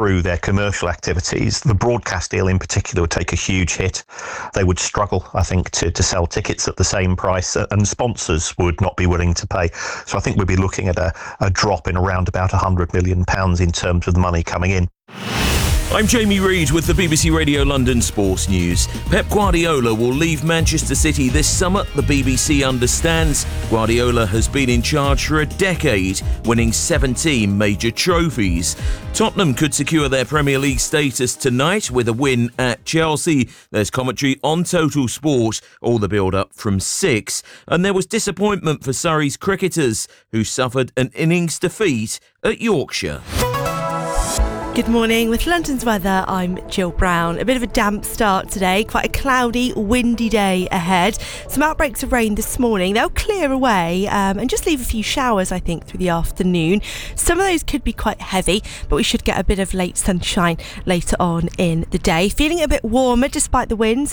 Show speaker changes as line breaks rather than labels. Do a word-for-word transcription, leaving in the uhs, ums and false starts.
through their commercial activities, the broadcast deal in particular would take a huge hit. They would struggle, I think, to, to sell tickets at the same price, and sponsors would not be willing to pay. So I think we'd be looking at a, a drop in around about one hundred million pounds in terms of the money coming in.
I'm Jamie Reid with the B B C Radio London Sports News. Pep Guardiola will leave Manchester City this summer. The B B C understands Guardiola has been in charge for a decade, winning seventeen major trophies. Tottenham could secure their Premier League status tonight with a win at Chelsea. There's commentary on Total Sport, all the build-up from six. And there was disappointment for Surrey's cricketers, who suffered an innings defeat at Yorkshire.
Good morning. With London's weather, I'm Jill Brown. A bit of a damp start today, quite a cloudy, windy day ahead. Some outbreaks of rain this morning. They'll clear away um, and just leave a few showers, I think, through the afternoon. Some of those could be quite heavy, but we should get a bit of late sunshine later on in the day. Feeling a bit warmer despite the winds.